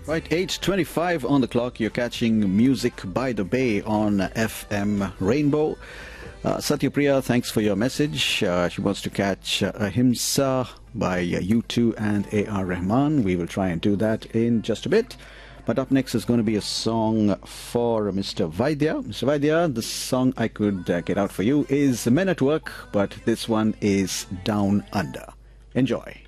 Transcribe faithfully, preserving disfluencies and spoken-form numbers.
Right, eight twenty-five on the clock. You're catching Music by the Bay on F M Rainbow. Uh, Satyapriya, thanks for your message. Uh, she wants to catch uh, Ahimsa by uh, U two and A R Rahman. We will try and do that in just a bit. But up next is going to be a song for Mister Vaidya. Mister Vaidya, the song I could uh, get out for you is Men at Work, but this one is Down Under. Enjoy.